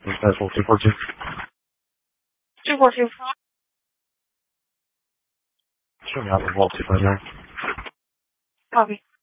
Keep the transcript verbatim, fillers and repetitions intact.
Successful two four two. two four two. Show me out the vault two five nine. Copy.